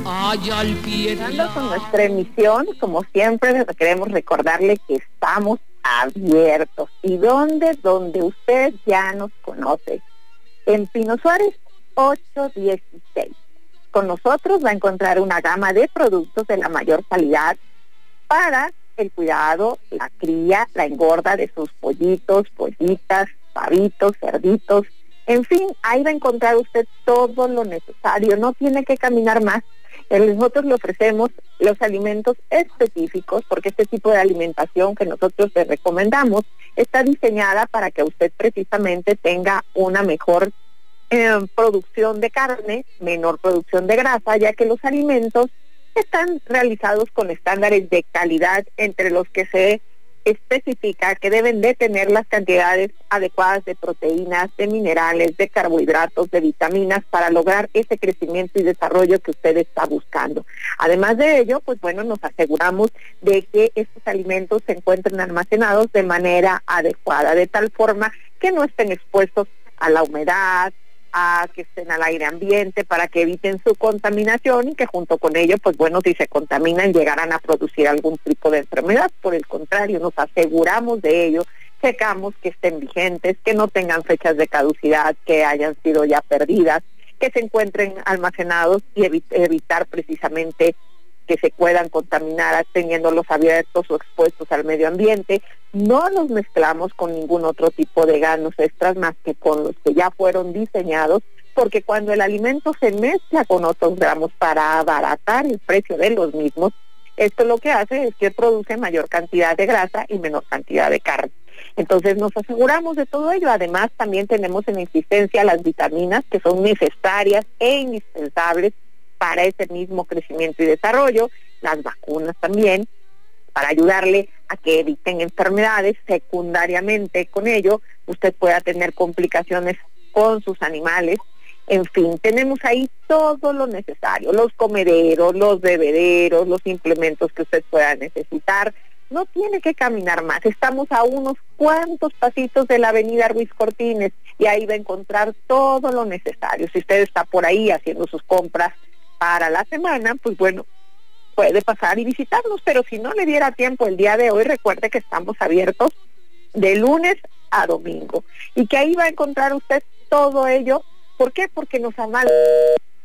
Ay, al pie de Empezando con nuestra emisión, como siempre, queremos recordarle que estamos abiertos. ¿Y dónde? Donde usted ya nos conoce. En Pino Suárez 816. Con nosotros va a encontrar una gama de productos de la mayor calidad para el cuidado, la cría, la engorda de sus pollitos, pollitas, pavitos, cerditos. En fin, ahí va a encontrar usted todo lo necesario. No tiene que caminar más. Nosotros le ofrecemos los alimentos específicos porque este tipo de alimentación que nosotros le recomendamos está diseñada para que usted precisamente tenga una mejor producción de carne, menor producción de grasa, ya que los alimentos están realizados con estándares de calidad entre los que se especifica que deben de tener las cantidades adecuadas de proteínas, de minerales, de carbohidratos, de vitaminas para lograr ese crecimiento y desarrollo que usted está buscando. Además de ello, pues bueno, nos aseguramos de que estos alimentos se encuentren almacenados de manera adecuada, de tal forma que no estén expuestos a la humedad, a que estén al aire ambiente, para que eviten su contaminación y que junto con ello, pues bueno, si se contaminan llegarán a producir algún tipo de enfermedad. Por el contrario, nos aseguramos de ello, checamos que estén vigentes, que no tengan fechas de caducidad, que hayan sido ya perdidas, que se encuentren almacenados y evitar precisamente que se puedan contaminar teniéndolos abiertos o expuestos al medio ambiente. No los mezclamos con ningún otro tipo de granos extras más que con los que ya fueron diseñados, porque cuando el alimento se mezcla con otros gramos para abaratar el precio de los mismos, esto lo que hace es que produce mayor cantidad de grasa y menor cantidad de carne. Entonces nos aseguramos de todo ello. Además, también tenemos en existencia las vitaminas que son necesarias e indispensables para ese mismo crecimiento y desarrollo, las vacunas también, para ayudarle a que eviten enfermedades. Secundariamente con ello, usted pueda tener complicaciones con sus animales. En fin, tenemos ahí todo lo necesario, los comederos, los bebederos, los implementos que usted pueda necesitar. No tiene que caminar más, estamos a unos cuantos pasitos de la avenida Ruiz Cortines y ahí va a encontrar todo lo necesario. Si usted está por ahí haciendo sus compras para la semana, pues bueno, puede pasar y visitarnos, pero si no le diera tiempo el día de hoy, recuerde que estamos abiertos de lunes a domingo y que ahí va a encontrar usted todo ello. ¿Por qué? Porque nos aman